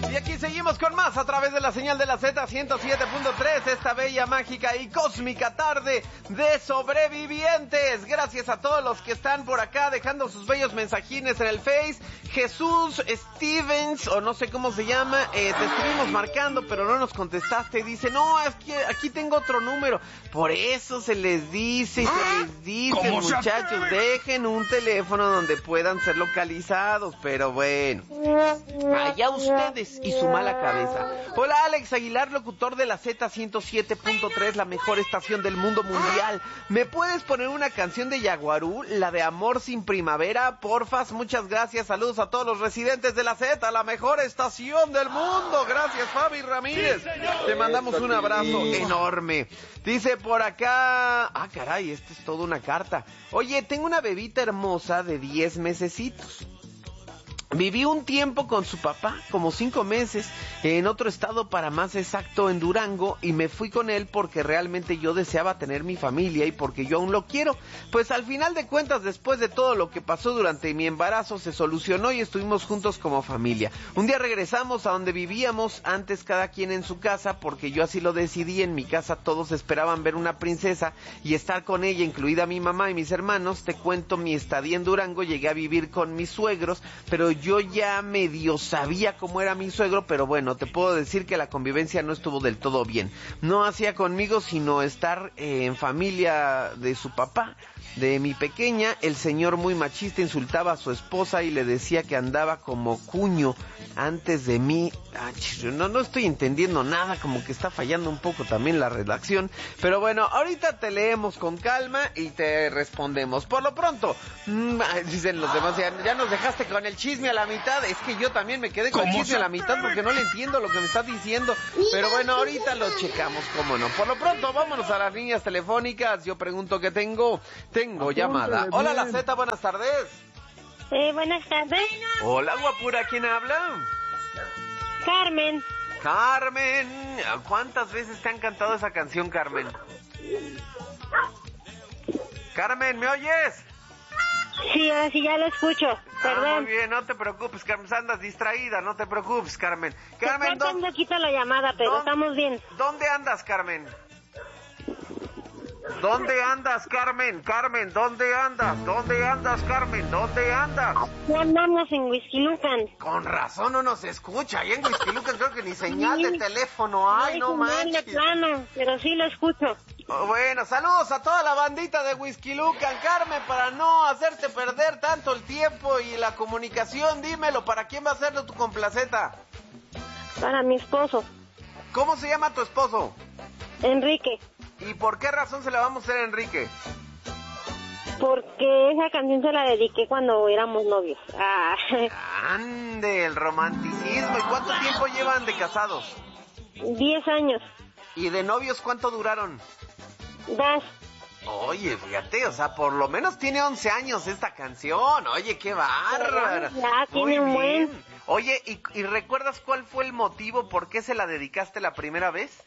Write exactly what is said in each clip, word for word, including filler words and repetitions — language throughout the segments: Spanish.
Y aquí seguimos con más a través de la señal de la Z ciento siete punto tres, esta bella, mágica y cósmica tarde de sobrevivientes. Gracias a todos los que están por acá dejando sus bellos mensajines en el Face. Jesús Stevens, o no sé cómo se llama, eh, te estuvimos marcando, pero no nos contestaste. Dice, no, es que aquí tengo otro número. Por eso se les dice, se les dice, muchachos, dejen un teléfono donde puedan ser localizados. Pero bueno, allá ustedes y su mala cabeza. Hola, Alex Aguilar, locutor de la Z ciento siete punto tres, la mejor estación del mundo mundial. ¿Me puedes poner una canción de Yaguarú, la de Amor sin Primavera, porfas? Muchas gracias, saludos a todos los residentes de la Z, la mejor estación del mundo. Gracias, Fabi Ramírez. Te mandamos un abrazo enorme. Dice por acá, ah, caray, esta es toda una carta. Oye, tengo una bebita hermosa de diez mesecitos. Viví un tiempo con su papá, como cinco meses, en otro estado, para más exacto en Durango, y me fui con él porque realmente yo deseaba tener mi familia y porque yo aún lo quiero. Pues al final de cuentas, después de todo lo que pasó durante mi embarazo, se solucionó y estuvimos juntos como familia. Un día regresamos a donde vivíamos, antes cada quien en su casa, porque yo así lo decidí. En mi casa todos esperaban ver una princesa y estar con ella, incluida mi mamá y mis hermanos. Te cuento mi estadía en Durango, llegué a vivir con mis suegros, pero yo ya medio sabía cómo era mi suegro, pero bueno, te puedo decir que la convivencia no estuvo del todo bien. No hacía conmigo sino estar eh, en familia de su papá, de mi pequeña. El señor, muy machista, insultaba a su esposa y le decía que andaba como cuño antes de mí. Ah, no, no estoy entendiendo nada, como que está fallando un poco también la redacción. Pero bueno, ahorita te leemos con calma y te respondemos. Por lo pronto, mmm, dicen los demás, ya, ya nos dejaste con el chisme a la mitad. Es que yo también me quedé con el chisme a la mitad porque no le entiendo lo que me está diciendo. Pero bueno, ahorita lo checamos, cómo no. Por lo pronto, vámonos a las líneas telefónicas. Yo pregunto qué tengo. Tengo llamada. Hola, la Z, buenas tardes. Eh, buenas tardes. Hola, guapura, ¿quién habla? Carmen. Carmen, ¿cuántas veces te han cantado esa canción, Carmen? Carmen, ¿me oyes? Sí, ahora sí ya lo escucho. Perdón. Ah, muy bien, no te preocupes, Carmen, andas distraída, no te preocupes, Carmen. Carmen, ¿dónde? No quito la llamada, pero ¿dónde, estamos bien. ¿Dónde andas, Carmen? ¿Dónde andas, Carmen? Carmen, ¿dónde andas? ¿Dónde andas, Carmen? ¿Dónde andas? Ya andamos en Huixquilucan. Con razón no nos escucha. Ahí en Huixquilucan creo que ni señal de teléfono hay, no, no manches. De plano, pero sí lo escucho. Oh, bueno, saludos a toda la bandita de Huixquilucan. Carmen, para no hacerte perder tanto el tiempo y la comunicación, dímelo, ¿para quién va a hacerlo tu complaceta? Para mi esposo. ¿Cómo se llama tu esposo? Enrique. ¿Y por qué razón se la vamos a hacer a Enrique? Porque esa canción se la dediqué cuando éramos novios. Ah. Ande, el romanticismo. ¿Y cuánto tiempo llevan de casados? Diez años. ¿Y de novios cuánto duraron? Dos. Oye, fíjate, o sea, por lo menos tiene once años esta canción. Oye, qué bárbara. Ya, tiene un buen. Oye, ¿y, ¿y recuerdas cuál fue el motivo por qué se la dedicaste la primera vez?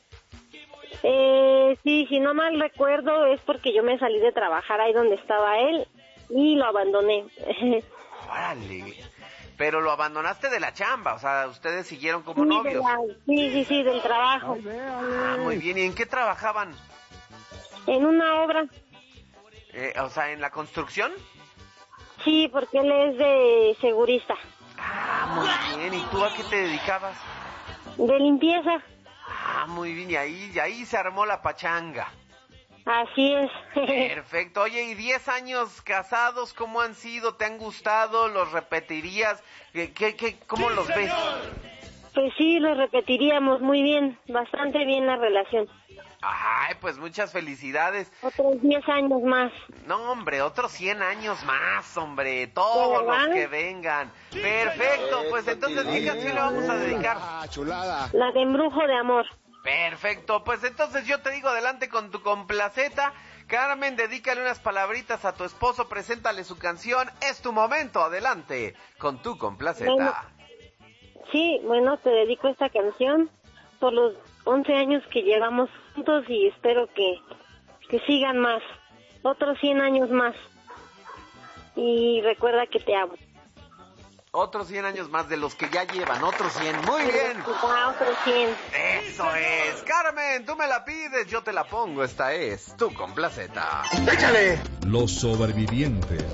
Eh, sí, si no mal recuerdo es porque yo me salí de trabajar ahí donde estaba él y lo abandoné. Órale, pero lo abandonaste de la chamba, o sea, ustedes siguieron como sí, novios. La, sí, sí, sí, del trabajo. Ah, muy bien, ¿y en qué trabajaban? En una obra. Eh, o sea, ¿en la construcción? Sí, porque él es de segurista. Ah, muy bien, ¿y tú a qué te dedicabas? De limpieza. Ah, muy bien, y ahí, y ahí se armó la pachanga. Así es. Perfecto. Oye, ¿y diez años casados cómo han sido? ¿Te han gustado? ¿Los repetirías? ¿Qué, qué, qué, ¿Cómo sí, los señor. ves? Pues sí, los repetiríamos muy bien, bastante bien la relación. Ay, pues muchas felicidades. Otros diez años más. No, hombre, otros cien años más, hombre. Todos los que vengan. Perfecto, pues entonces, ¿qué canción le vamos a dedicar? Ah, chulada. La de Embrujo de Amor. Perfecto, pues entonces yo te digo adelante con tu complaceta. Carmen, dedícale unas palabritas a tu esposo, preséntale su canción. Es tu momento, adelante con tu complaceta. Bueno, sí, bueno, te dedico esta canción por los once años que llevamos juntos y espero que, que sigan más, otros cien años más. Y recuerda que te amo. Otros cien años más de los que ya llevan, otros cien. Muy bien. Ah, otros cien. Eso es. Carmen, tú me la pides, yo te la pongo. Esta es Tu Complaceta. ¡Échale! Los sobrevivientes.